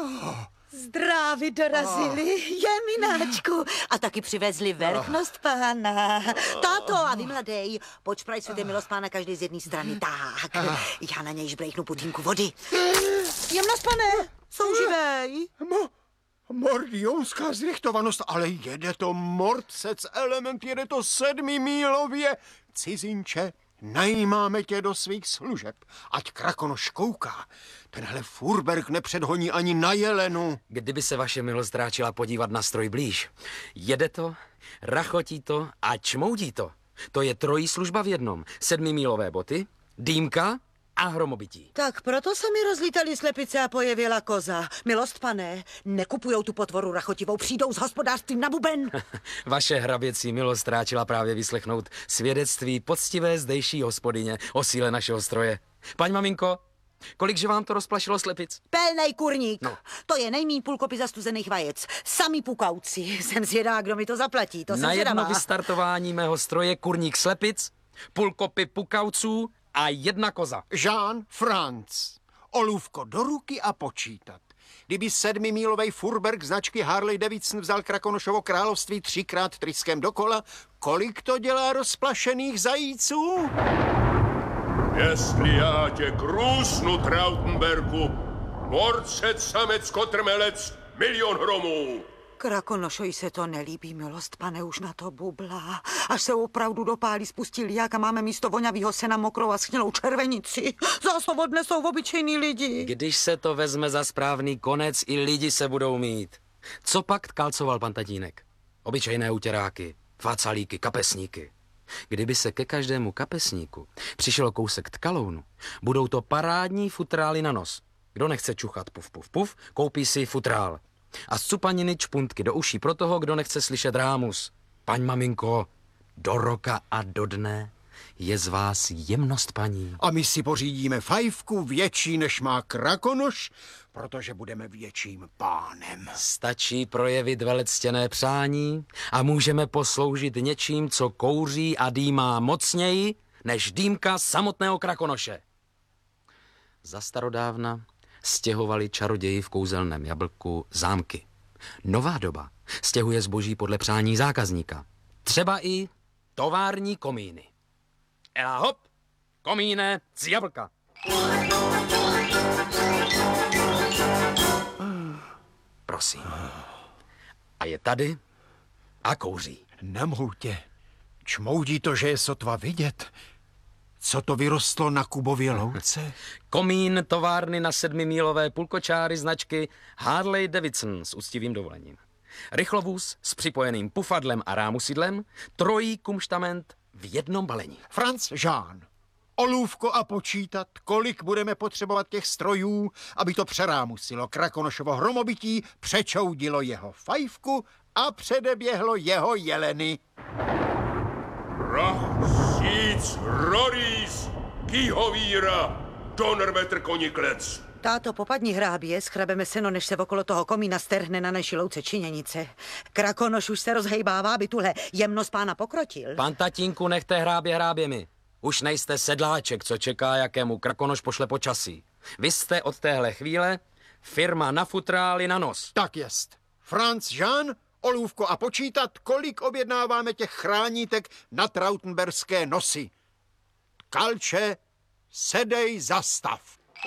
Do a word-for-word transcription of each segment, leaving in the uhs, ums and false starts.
Zdraví dorazili, jemináčku. A taky přivezli vrchnost pána. Táto, a vy mladej, počprajcujte milost pána každý z jedné strany. Tak, já na něj žbrejchnu putínku vody. Jemnost, pane, souživej. Mo, mordionská zrychtovanost, ale jede to mordsec element, jede to sedmimílově. Cizinče, najímáme tě do svých služeb, ať Krakonoš kouká. Tenhle Furberg nepředhoní ani na jelenu. Kdyby se vaše milost ráčila podívat na stroj blíž. Jede to, rachotí to a čmoudí to. To je trojí služba v jednom. Sedmimílové boty, dýmka a hromobytí. Tak proto se mi rozlítali slepice a pojevila koza. Milost, pane, nekupujou tu potvoru rachotivou, přijdou s hospodářstvím na buben. Vaše hraběcí milost ráčila právě vyslechnout svědectví poctivé zdejší hospodyně o síle našeho stroje. Paň maminko, kolikže vám to rozplašilo slepic? Pelnej kurník. No. To je nejmíň půl kopy zastuzených vajec. Sami pukauci. Jsem zvědá, kdo mi to zaplatí. To jsem Na jedno zvědavá. vystartování mého stroje kurník slepic, půl kopy pukauců a jedna koza. Jean Franz. Olůvko do ruky a počítat. Kdyby sedmimílovej Furberg značky Harley Davidson vzal Krakonošovo království třikrát tryskem dokola, kolik to dělá rozplašených zajíců? Jestli já tě krůsnu, Trautenbergu, morcec, samec, kotrmelec, milion hromů. Krakonošovi se to nelíbí, milost, pane, už na to bublá. Až se opravdu dopálí, spustí liák a máme místo voňavýho sena mokrou a schnělou červenici. Zase odnesou obyčejný lidi. Když se to vezme za správný konec, i lidi se budou mít. Co pak tkalcoval pan tatínek? Obyčejné utěráky, facalíky, kapesníky. Kdyby se ke každému kapesníku přišel kousek tkalounu, budou to parádní futrály na nos. Kdo nechce čuchat puf, puf, puf, koupí si futrál. A z cupaniny čpuntky do uší pro toho, kdo nechce slyšet rámus. Paň maminko, do roka a do dne je z vás jemnost, paní. A my si pořídíme fajfku větší, než má Krakonoš, protože budeme větším pánem. Stačí projevit velectěné přání a můžeme posloužit něčím, co kouří a dýmá mocněji, než dýmka samotného Krakonoše. Za starodávna stěhovali čaroději v kouzelném jablku zámky. Nová doba stěhuje zboží podle přání zákazníka. Třeba i tovární komíny. Ela hop, komíne z jablka. Prosím. A je tady a kouří. Nemohu tě. Čmoudí to, že je sotva vidět. Co to vyrostlo na Kubově louce? Komín továrny na sedmimílové pulkočáry značky Harley Davidson s úctivým dovolením. Rychlovůz s připojeným pufadlem a rámusidlem, trojí kumštament v jednom balení. Franz Jean. Olůvko a počítat, kolik budeme potřebovat těch strojů, aby to přerámusilo Krakonošovo hromobytí, přečoudilo jeho fajfku a předeběhlo jeho jeleny. Rach, síc, roríz, kýhovíra, donrmetr koniklec. Táto, popadni hrábě, schrabeme seno, než se okolo toho komína strhne na naší louce činěnice. Krakonoš už se rozhejbává, aby tuhle jemnost pána pokrotil. Pan tatínku, nechte hrábě hráběmi. Už nejste sedláček, co čeká, jakému Krakonoš pošle počasí. Vy jste od téhle chvíle firma na futrály na nos. Tak jest. Franz Jean, olůvko a počítat, kolik objednáváme těch chránítek na trautenberské nosy. Kalče, sedej zastav.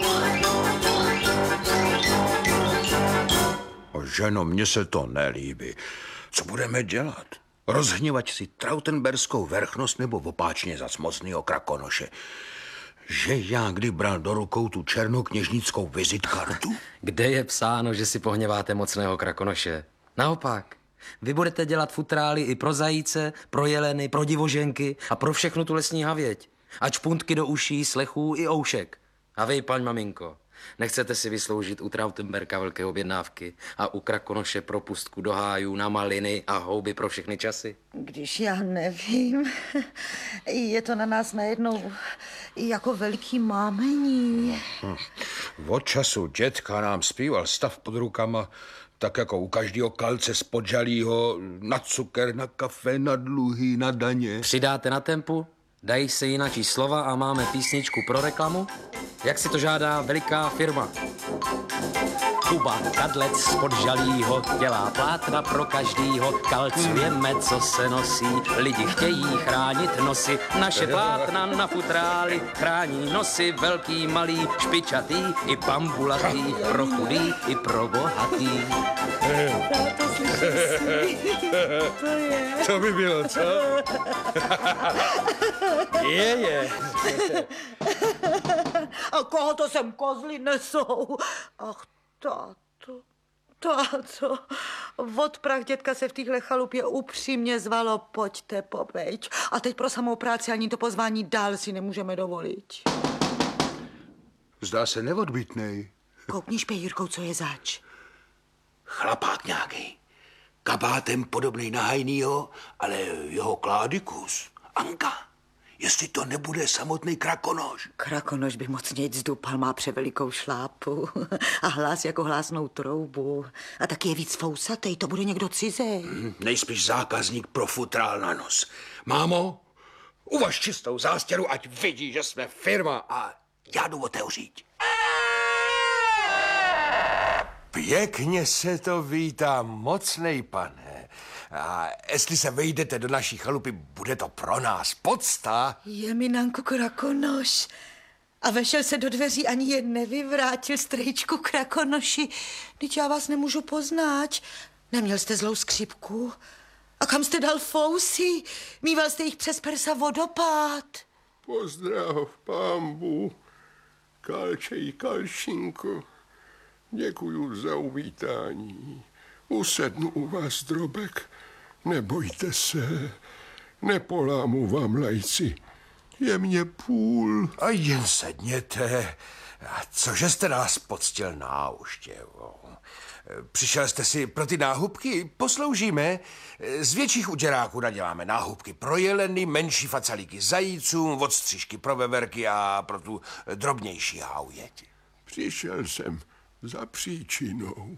O ženo, mně se to nelíbí. Co budeme dělat? Rozhněvat si trautenberskou vrchnost nebo opáčně za mocnýho Krakonoše? Že já kdy bral do rukou tu černokněžnickou vizitkartu? Kde je psáno, že si pohněváte mocného Krakonoše? Naopak, vy budete dělat futrály i pro zajíce, pro jeleny, pro divoženky a pro všechnu tu lesní havěť. A čpuntky do uší, slechů i oušek. A vy, paň maminko, nechcete si vysloužit u Trautenberka velké objednávky a u Krakonoše propustku do hájů na maliny a houby pro všechny časy? Když já nevím, je to na nás najednou jako velký mámení. Hm. Od času dětka nám zpíval stav pod rukama, tak jako u každého kalce z podžalího, na cukr, na kafe, na dluhy, na daně. Přidáte na tempu, dají se jinačí slova a máme písničku pro reklamu, jak si to žádá veliká firma. Kuba, kadlec spod žalího, dělá plátna pro každýho, kalcujeme, co se nosí, lidi chtějí chránit nosy, naše plátna na futrály, chrání nosy velký, malý, špičatý i pambulatý, pro chudý i pro bohatý. To by bylo, co? Je, je. A koho to sem kozly nesou? Ach, táto, táto. Od prach dětka se v téhle chalupě upřímně zvalo, pojďte, popejť. A teď pro samou práci ani to pozvání dál si nemůžeme dovolit. Zdá se neodbitnej. Koukni špej, Jirkou, co je zač. Chlapák nějaký. Kabátem podobný na Hajnýho, ale jeho kládikus. Anka, jestli to nebude samotný Krakonoš. Krakonoš by moc nic zdupal, má převelikou šlápu a hlas jako hlásnou troubu. A taky je víc fousatej, to bude někdo cizej. Hm, nejspíš zákazník pro futrál na nos. Mámo, uvaž čistou zástěru, ať vidí, že jsme firma a já jdu otevřít. Pěkně se to vítá, mocnej pane. A jestli se vejdete do naší chalupy, bude to pro nás podsta. Je mi Nanku Krakonoš. A vešel se do dveří, ani je nevyvrátil, strejčku Krakonoši. Teď já vás nemůžu poznat. Neměl jste zlou skřipku? A kam jste dal fousy? Mýval jste jich přes prsa vodopád. Pozdrav, pambu, Kalčej Kalčínko. Děkuju za uvítání. Usednu u vás, drobek. Nebojte se, nepolámu vám lajci. Je mě půl. A jen sedněte. A cože jste nás poctil náuštěvou? Přišel jste si pro ty náhubky? Posloužíme. Z větších utěráků naděláme náhubky pro jeleny, menší facalíky zajícům, odstřižky pro veverky a pro tu drobnější haujeť. Přišel jsem za příčinou.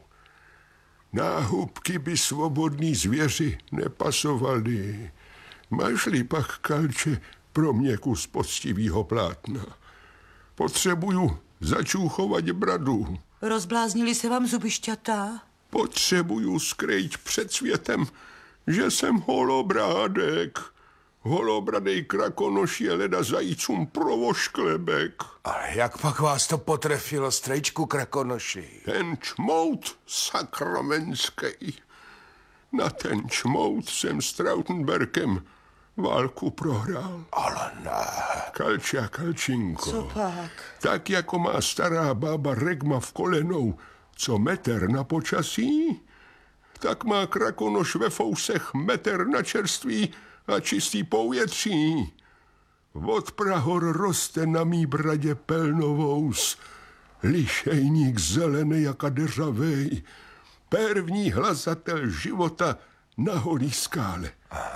Náhubky by svobodný zvěři nepasovaly. Máš-li pak, Kalče, pro mě kus poctivýho plátna. Potřebuju začůchovat bradu. Rozbláznili se vám zubišťata? Potřebuju skrýt před světem, že jsem holobrádek. Holobradej Krakonoš je leda zajícům provošklebek. Ale jak pak vás to potrefilo, strejčku Krakonoši? Ten čmout sakramenský. Na ten čmout jsem s Trautenberkem válku prohrál. Ale ne. Kalče a Kalčinko. Co pak? Tak jako má stará bába regma v kolenou, co meter na počasí, tak má Krakonoš ve fousech meter na čerství a čistý poujetří. Od prahor roste na mý bradě pelnovous, lišejník zelený jaka deřavej, první hlasatel života na holý skále.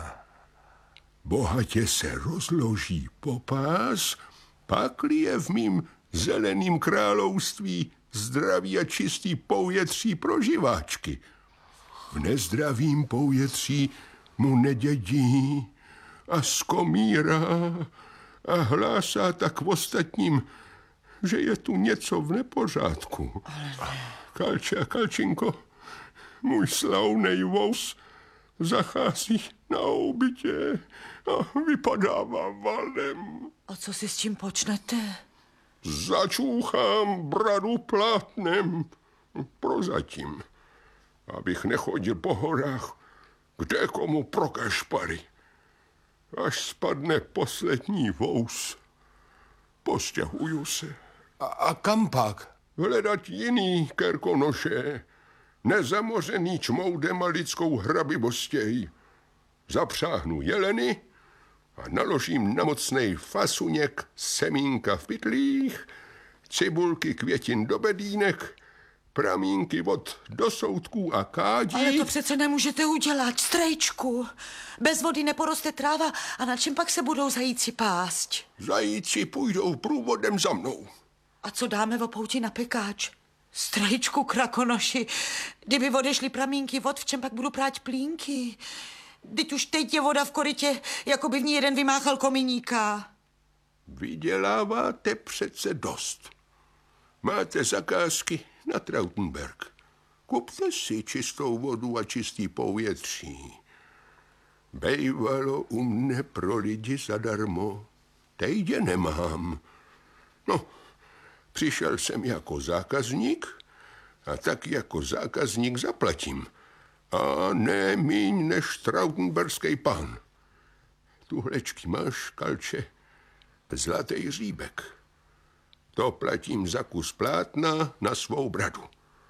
Bohatě se rozloží popás, pakli je v mým zeleným království zdraví a čistý poujetří pro živáčky. V nezdravým poujetří mu nedědí a skomírá a hlásá tak ostatním, že je tu něco v nepořádku. Kalče a Kalčinko, můj slavnej vos zachází na obytě a vypadává valem. A co si s tím počnete? Začůchám bradu plátnem. Prozatím. Abych nechodil po horách, kde komu pro kašpary. Až spadne poslední vous, postěhuju se. A, a kam pak? Hledat jiný Kerkonoše, nezamořený čmoudem a lidskou hrabivostěj. Zapřáhnu jeleny a naložím na mocnej fasuněk semínka v pytlích, cibulky květin do bedínek, pramínky vod do soutků a kádí. Ale to přece nemůžete udělat, strejčku. Bez vody neporoste tráva a na čem pak se budou zajíci pást? Zajíci půjdou průvodem za mnou. A co dáme v pouti na pekáč? Strejčku Krakonoši, kdyby odešly pramínky vod, v čem pak budu prát plínky? Teď už teď je voda v korytě, jako by v ní jeden vymáchal kominíka. Vyděláváte přece dost. Máte zakázky na Trautenberg. Kupte si čistou vodu a čistý povětří. Bejvalo u mne pro lidi zadarmo. Tejde nemám. No, přišel jsem jako zákazník a tak jako zákazník zaplatím. A ne míň než trautenberský pán. Tuhlečky máš, Kalče, zlatý říbek. To platím za kus plátna na svou bradu.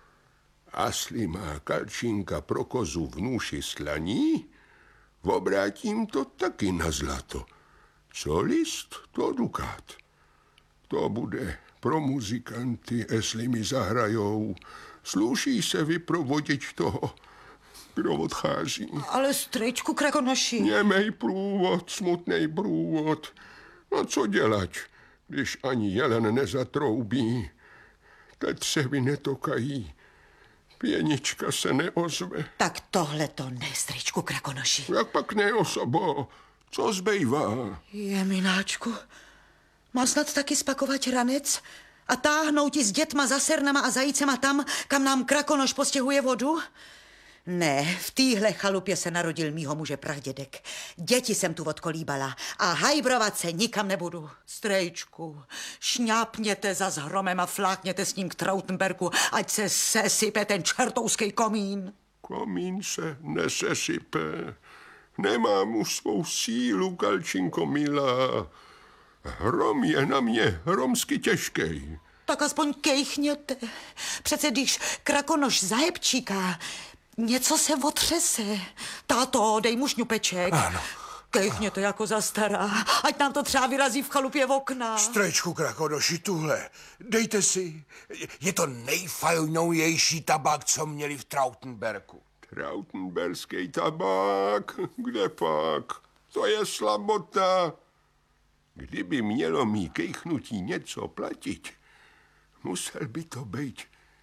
Asli má Kalčinka pro kozu v nůši slaní, obrátím to taky na zlato. Co list, to dukát. To bude pro muzikanty, jestli mi zahrajou. Sluší se vyprovodit toho, kdo odchází. Ale strejčku Krakonoši. Němej průvod, smutnej průvod. No co dělat, když ani jelen nezatroubí? Tetřevy netokají, pěnička se neozve. Tak tohle to ne, strejčku Krakonoši. Jak pak ne, osobo? Co zbývá? Jemináčku, má snad taky spakovat ranec a táhnout ti s dětma za sernama a zajícema tam, kam nám Krakonoš postěhuje vodu? Ne, v téhle chalupě se narodil mýho muže pradědek. Děti jsem tu odkolíbala a hajbrovat se nikam nebudu. Strejčku, šňápněte za zhromem a flákněte s ním k Trautenbergu, ať se sesype ten čertouský komín. Komín se nesesype. Nemám už svou sílu, Kalčinko milá. Hrom je na mě romsky těžkej. Tak aspoň kejchněte. Přece když Krakonoš zahebčíká, něco se otřese. Táto, dej mu šňupeček. Ano. Kejchněte jako za stará, ať nám to třeba vyrazí v chalupě v okna. Strejčku Krakonoši, tuhle. Dejte si. Je to nejfajnovější tabák, co měli v Trautenbergu. Trautenberský tabák? Kde pak? To je slabota. Kdyby mělo mý kejchnutí něco platit, musel by to být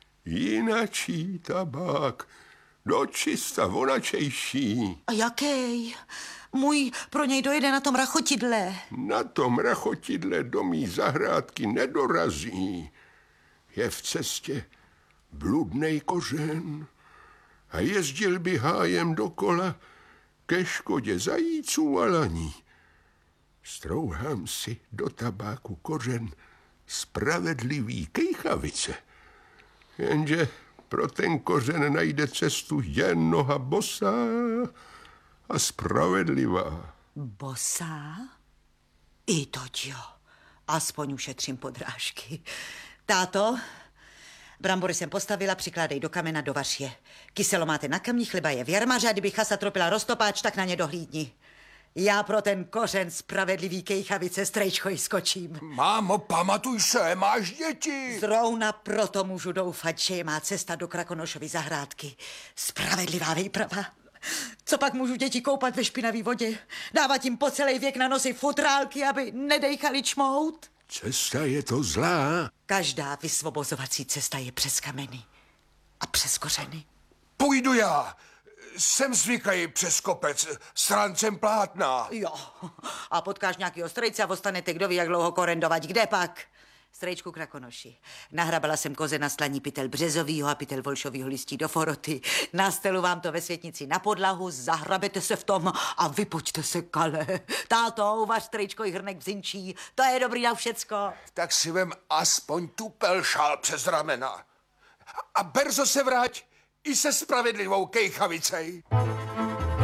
jinačí tabák, dočista vonačejší. A jaký? Můj pro něj dojede na tom rachotidle. Na tom rachotidle do mý zahrádky nedorazí. Je v cestě bludnej kořen a jezdil by hájem dokola ke škodě zajíců a laní. Strouhám si do tabáku kořen spravedlivý kejchavice. Jenže pro ten kořen najde cestu jen noha bosá a spravedlivá. Bosá? I to jo. Aspoň ušetřím podrážky. Táto, brambory jsem postavila, přikládej do kamena, dovař je. Kyselo máte na kamni, chleba je v jarmaře a kdyby chasa tropila roztopáč, tak na ně dohlídni. Já pro ten kořen spravedlivý kejchavice strejčkoj skočím. Mámo, pamatuj se, máš děti. Zrovna proto můžu doufat, že je má cesta do Krakonošovy zahrádky. Spravedlivá výprava. Co pak můžu děti koupat ve špinavý vodě? Dávat jim po celý věk na nosy futrálky, aby nedejchali čmout? Cesta je to zlá. Každá vysvobozovací cesta je přes kameny a přes kořeny. Půjdu já. Jsem zvyklý přes kopec s rancem plátna. Jo, a potkáš nějakýho strejce a ostanete kdo ví, jak dlouho korendovat. Kde pak? Strejčku Krakonoši. Nahrabala jsem koze na slaní pytel březovýho a pytel volšovýho listí do foroty. Nastelu vám to ve světnici na podlahu, zahrabete se v tom a vypočte se, Kale. Táto, uvař strejčko i hrnek bzinčí. To je dobrý na všecko. Tak si vem aspoň tu pelšál přes ramena. A brzo se vrať i se spravedlivou kejchavicej.